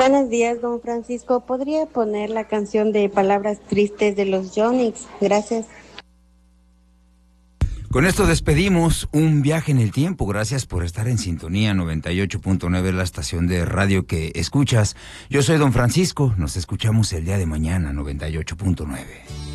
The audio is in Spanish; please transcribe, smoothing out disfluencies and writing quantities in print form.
Buenos días, don Francisco. ¿Podría poner la canción de Palabras Tristes de los Yonix? Gracias. Con esto despedimos un viaje en el tiempo. Gracias por estar en sintonía 98.9, la estación de radio que escuchas. Yo soy don Francisco. Nos escuchamos el día de mañana, 98.9.